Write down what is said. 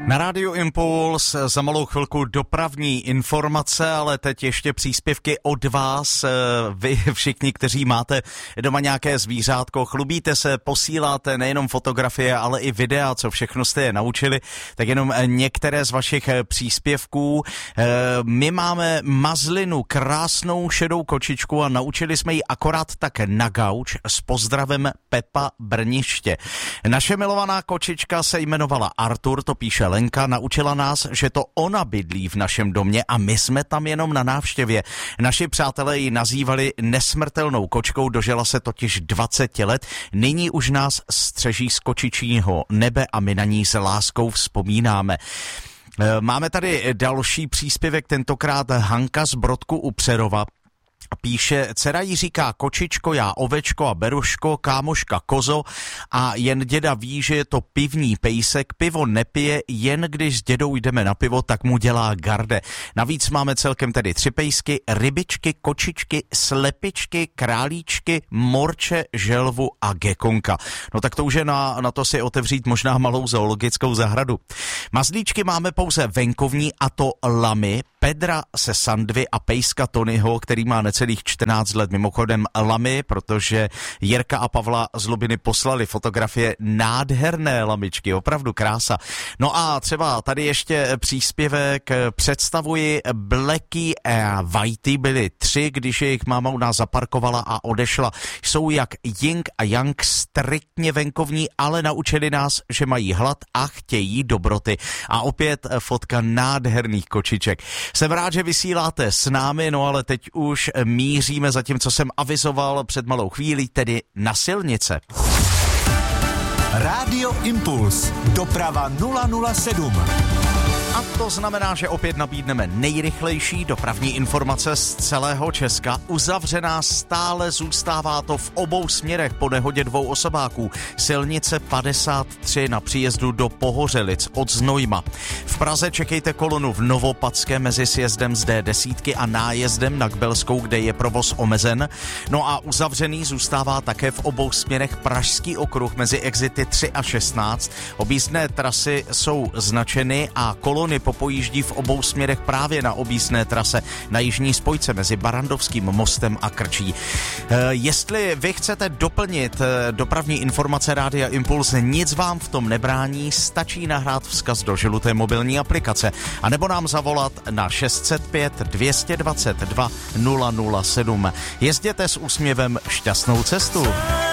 Na rádiu Impuls za malou chvilku dopravní informace, ale teď ještě příspěvky od vás. Vy všichni, kteří máte doma nějaké zvířátko, chlubíte se, posíláte nejenom fotografie, ale i videa, co všechno jste je naučili, tak jenom některé z vašich příspěvků. My máme mazlinu, krásnou šedou kočičku a naučili jsme ji akorát tak na gauč s pozdravem Pepa Brniště. Naše milovaná kočička se jmenovala Artur, to píše Lenka, naučila nás, že to ona bydlí v našem domě a my jsme tam jenom na návštěvě. Naši přátelé ji nazývali nesmrtelnou kočkou, dožila se totiž 20 let, nyní už nás střeží z kočičího nebe a my na ní s láskou vzpomínáme. Máme tady další příspěvek, tentokrát Hanka z Brodku u Přerova. Píše, dcera jí říká kočičko, já ovečko a beruško, kámoška kozo a jen děda ví, že je to pivní pejsek, pivo nepije, jen když s dědou jdeme na pivo, tak mu dělá garde. Navíc máme celkem tedy 3 pejsky, rybičky, kočičky, slepičky, králíčky, morče, želvu a gekonka. No tak to už je na to si otevřít možná malou zoologickou zahradu. Mazlíčky máme pouze venkovní, a to lamy, Pedra se Sandvy a pejska Tonyho, který má necelých 14 let. Mimochodem lamy, protože Jirka a Pavla z Lubiny poslali fotografie nádherné lamičky, opravdu krása. No a třeba tady ještě příspěvek, představuji Blacky a Whitey, byly 3, když jejich máma u nás zaparkovala a odešla. Jsou jak Ying a Yang, striktně venkovní, ale naučili nás, že mají hlad a chtějí dobroty. A opět fotka nádherných kočiček. Jsem rád, že vysíláte s námi, no ale teď už míříme za tím, co jsem avizoval před malou chvílí, tedy na silnice. Rádio Impuls, doprava 007. A to znamená, že opět nabídneme nejrychlejší dopravní informace z celého Česka. Uzavřená stále zůstává to v obou směrech po nehodě 2 osobáků. Silnice 53 na příjezdu do Pohořelic od Znojma. V Praze čekejte kolonu v Novopadské mezi sjezdem z D10 a nájezdem na Kbelskou, kde je provoz omezen. No a uzavřený zůstává také v obou směrech Pražský okruh mezi exity 3 a 16. Objízdné trasy jsou značeny a kolony popojíždí v obou směrech právě na objízdné trase na jižní spojce mezi Barandovským mostem a Krčí. Jestli vy chcete doplnit dopravní informace Rádia Impuls, nic vám v tom nebrání, stačí nahrát vzkaz do žluté mobilní aplikace anebo nám zavolat na 605 222 007. Jezděte s úsměvem, šťastnou cestu.